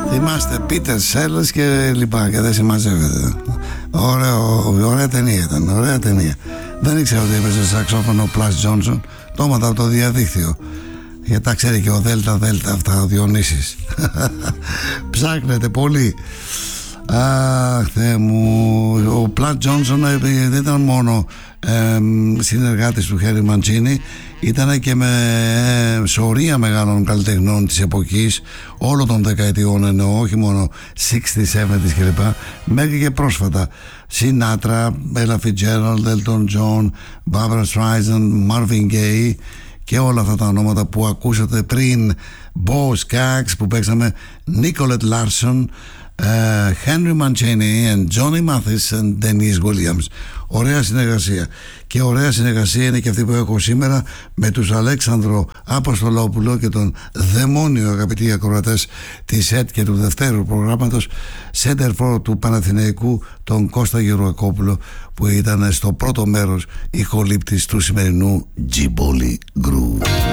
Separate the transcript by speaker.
Speaker 1: Θυμάστε Peter Sellers και λοιπά, και δεν συμμαζεύεται. Ωραία ταινία ήταν, ωραία ταινία. Δεν ήξερα ότι έπαιζε σαξόφωνο ο Plus Johnson. Το έμαθα από το διαδίκτυο. Γιατί τα ξέρει και ο Δέλτα αυτά, ο Διονύσης. Ψάχνετε πολύ. Αχ, Θεέ μου. Ο Plus Johnson δεν ήταν μόνο συνεργάτης του Χέρι Μαντσίνι, ήταν και με σωρία μεγάλων καλλιτεχνών της εποχής, όλων των δεκαετιών εννοώ, όχι μόνο 60s, 70s κλπ, μέχρι και πρόσφατα. Sinatra, Ella Fitzgerald, Elton John, Barbra Streisand, Marvin Gaye και όλα αυτά τα ονόματα που ακούσατε πριν, Bo Skaggs που παίξαμε, Nicolette Larson, Henry Mancini and Johnny Mathis and Denise Williams. Ωραία συνεργασία. Και ωραία συνεργασία είναι και αυτή που έχω σήμερα με τους Αλέξανδρο Αποστολόπουλο και τον δαιμόνιο, αγαπητοί ακροατές της ΕΤ και του δευτέρου προγράμματος, Center του Παναθηναϊκού, τον Κώστα Γεροακόπουλο, που ήταν στο πρώτο μέρος ηχολήπτης του σημερινού G-Boli Groove.